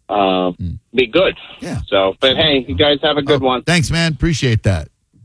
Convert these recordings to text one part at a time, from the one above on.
be good. Yeah. So, but hey, you guys have a good one. Thanks, man. Appreciate that.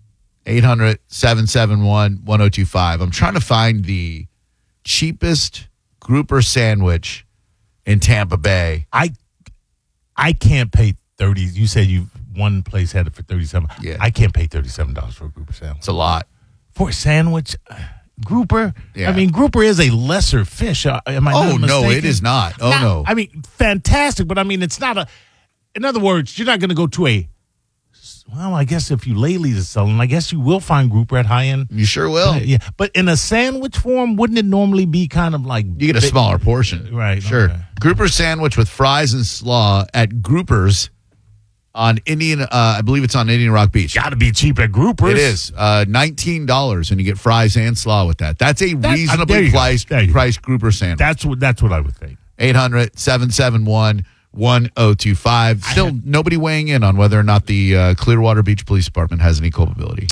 800-771-1025. I'm trying to find the cheapest grouper sandwich in Tampa Bay. I can't pay 30. You said one place had it for $37. Yeah. I can't pay $37 for a grouper sandwich. It's a lot. For a sandwich, grouper. Yeah. I mean, grouper is a lesser fish. Am I not mistaken? No, it is not. No. I mean, fantastic, but I mean, it's not a. In other words, you're not going to go to a. Well, I guess if you Laylee's is selling, I guess you will find grouper at high end. You sure will. Yeah, but in a sandwich form, wouldn't it normally be kind of like You get a smaller portion. Right. Sure. Okay. Grouper sandwich with fries and slaw at Groupers on I believe it's on Indian Rock Beach. Got to be cheap at Groupers. It is $19, and you get fries and slaw with that. That's a reasonably priced grouper sandwich. That's what I would think. 800-771-1025. Still, nobody weighing in on whether or not the Clearwater Beach Police Department has any culpability.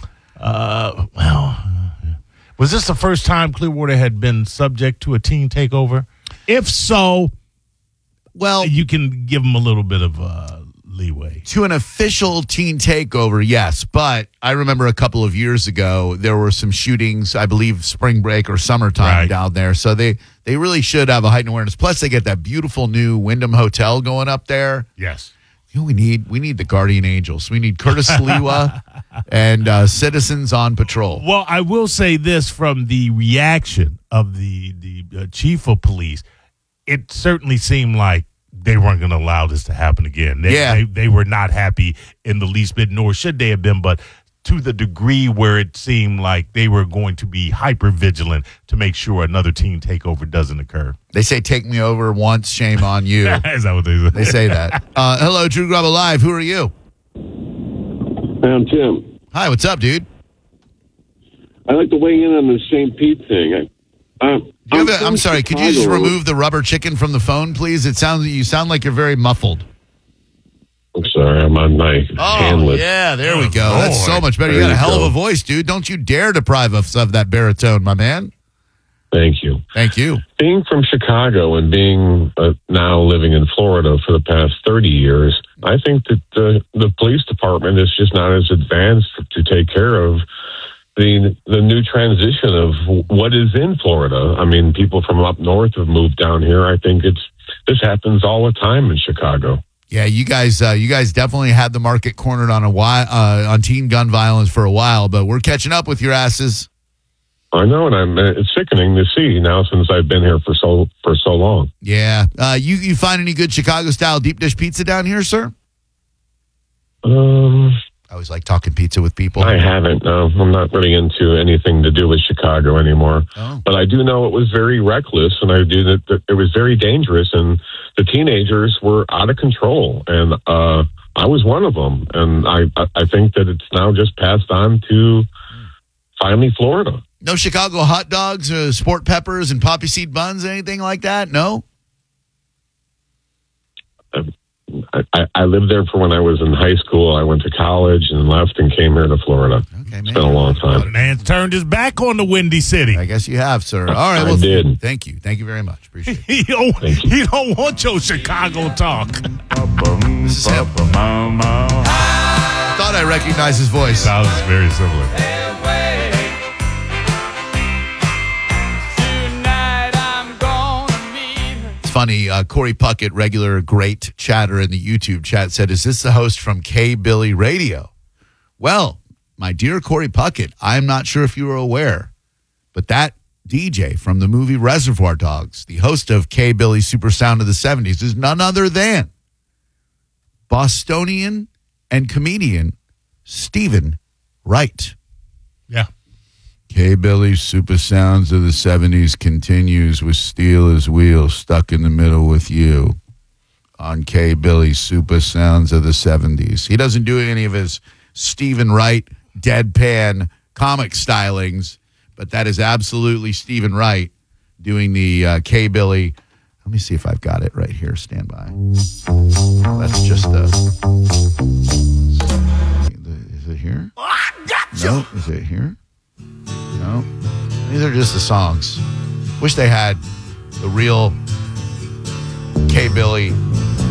Was this the first time Clearwater had been subject to a teen takeover? If so, well, you can give them a little bit of leeway. To an official teen takeover, yes. But I remember a couple of years ago, there were some shootings, I believe spring break or summertime down there. So they really should have a heightened awareness. Plus, they get that beautiful new Wyndham Hotel going up there. Yes. You know, we need the Guardian Angels. We need Curtis Sliwa and citizens on patrol. Well, I will say this from the reaction of the chief of police, it certainly seemed like they weren't going to allow this to happen again. They were not happy in the least bit, nor should they have been, but to the degree where it seemed like they were going to be hyper vigilant to make sure another teen takeover doesn't occur. They say, take me over once, shame on you. Is that what they say? They say that. Hello, Drew Grubba Live. Who are you? I'm Tim. Hi, what's up, dude? I'd like to weigh in on the St. Pete thing. I'm sorry, could you just remove the rubber chicken from the phone, please? You sound like you're very muffled. I'm sorry, I'm on my handlet. Yeah, there we go. That's so much better. You got a hell of a voice, dude. Don't you dare deprive us of that baritone, my man. Thank you. Thank you. Being from Chicago and being now living in Florida for the past 30 years, I think that the police department is just not as advanced to take care of the new transition of what is in Florida. I mean, people from up north have moved down here. I think this happens all the time in Chicago. Yeah, you guys definitely had the market cornered on teen gun violence for a while, but we're catching up with your asses. I know, and it's sickening to see now since I've been here for so long. Yeah, you find any good Chicago style deep dish pizza down here, sir? I always like talking pizza with people. I haven't. No, I'm not really into anything to do with Chicago anymore. Oh. But I do know it was very reckless, and I do that it was very dangerous, and the teenagers were out of control, and I was one of them. And I think that it's now just passed on to finally Florida. No Chicago hot dogs, sport peppers, and poppy seed buns, anything like that? No? I lived there for when I was in high school. I went to college and left and came here to Florida. Okay, it's been a long time. Man's turned his back on the Windy City. I guess you have, sir. All right, I did. Thank you. Thank you very much. Appreciate it. You don't want your Chicago talk. This is him. I thought I recognized his voice. Sounds very similar. Funny, Corey Puckett, regular great chatter in the YouTube chat, said, is this the host from K-Billy Radio? Well, my dear Corey Puckett, I'm not sure if you are aware, but that DJ from the movie Reservoir Dogs, the host of K-Billy Super Sound of the 70s, is none other than Bostonian and comedian Stephen Wright. Yeah. K-Billy Super Sounds of the 70s continues with Steel as Wheel, Stuck in the Middle with You on K-Billy Super Sounds of the 70s. He doesn't do any of his Stephen Wright deadpan comic stylings, but that is absolutely Stephen Wright doing the K-Billy. Let me see if I've got it right here. Stand by. That's just is it here? Oh, I got you. No, is it here? No, these are just the songs. Wish they had the real K-Billy